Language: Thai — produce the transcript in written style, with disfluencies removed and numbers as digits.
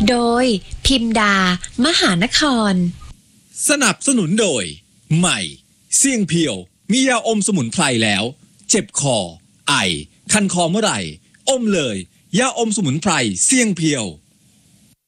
โดยพิมดามหานครสนับสนุนโดยใหม่เสี่ยงเพียวมียาอมสมุนไพรแล้วเจ็บคอไอคันคอเมื่อไหร่อมเลยยาอมสมุนไพรเสี่ยงเพียว